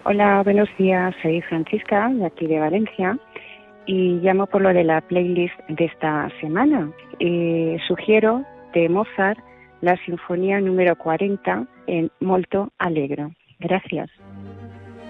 Hola, buenos días. Soy Francisca, de aquí de Valencia, y llamo por lo de la playlist de esta semana. Sugiero de Mozart la Sinfonía número 40 en Molto Allegro. Gracias.